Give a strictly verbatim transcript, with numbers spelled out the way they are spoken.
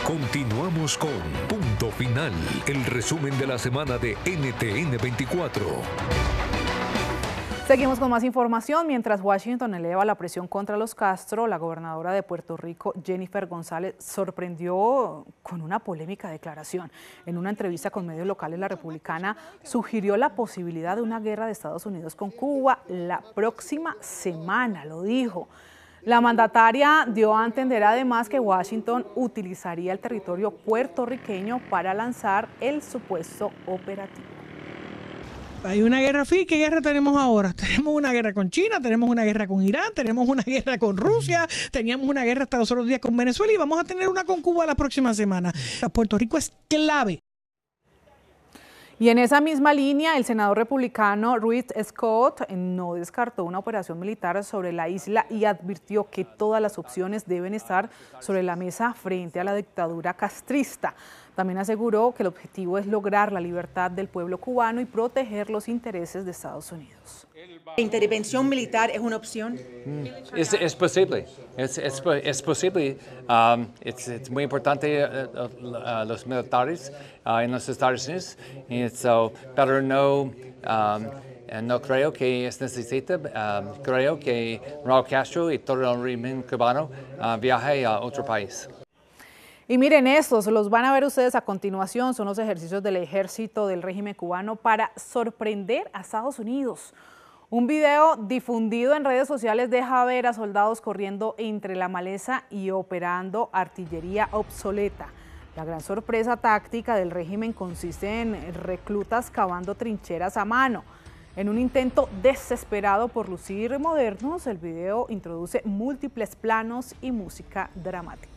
Continuamos con Punto Final, el resumen de la semana de N T N veinticuatro. Seguimos con más información. Mientras Washington eleva la presión contra los Castro, la gobernadora de Puerto Rico, Jennifer González, sorprendió con una polémica declaración. En una entrevista con medios locales, la republicana sugirió la posibilidad de una guerra de Estados Unidos con Cuba la próxima semana, lo dijo. La mandataria dio a entender además que Washington utilizaría el territorio puertorriqueño para lanzar el supuesto operativo. Hay una guerra fría. ¿Qué guerra tenemos ahora? Tenemos una guerra con China, tenemos una guerra con Irán, tenemos una guerra con Rusia, teníamos una guerra hasta los otros días con Venezuela y vamos a tener una con Cuba la próxima semana. Puerto Rico es clave. Y en esa misma línea, el senador republicano Rick Scott no descartó una operación militar sobre la isla y advirtió que todas las opciones deben estar sobre la mesa frente a la dictadura castrista. También aseguró que el objetivo es lograr la libertad del pueblo cubano y proteger los intereses de Estados Unidos. ¿La intervención militar es una opción? Es, es posible, es, es, es posible. Um, es, es muy importante uh, uh, los militares uh, en los Estados Unidos, y so, pero no, um, no creo que es necesario. Um, creo que Raúl Castro y todo el régimen cubano uh, viaje a otro país. Y miren estos, los van a ver ustedes a continuación, son los ejercicios del ejército del régimen cubano para sorprender a Estados Unidos. Un video difundido en redes sociales deja ver a soldados corriendo entre la maleza y operando artillería obsoleta. La gran sorpresa táctica del régimen consiste en reclutas cavando trincheras a mano. En un intento desesperado por lucir modernos, el video introduce múltiples planos y música dramática.